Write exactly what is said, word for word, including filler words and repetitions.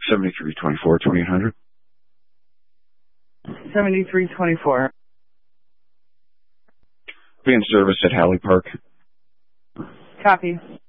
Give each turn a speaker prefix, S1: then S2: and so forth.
S1: seventy-three twenty-four, twenty-eight hundred.
S2: seventy-three twenty-four.
S1: Be in service at Halley Park.
S2: Copy.